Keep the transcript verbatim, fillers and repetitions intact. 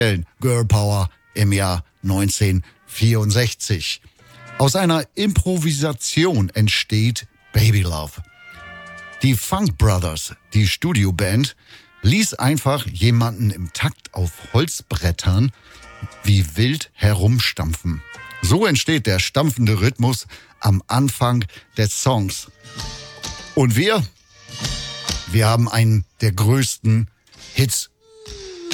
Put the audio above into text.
Girl Power im Jahr neunzehnhundertvierundsechzig. Aus einer Improvisation entsteht Baby Love. Die Funk Brothers, die Studioband, ließ einfach jemanden im Takt auf Holzbrettern wie wild herumstampfen. So entsteht der stampfende Rhythmus am Anfang des Songs. Und wir, wir haben einen der größten Hits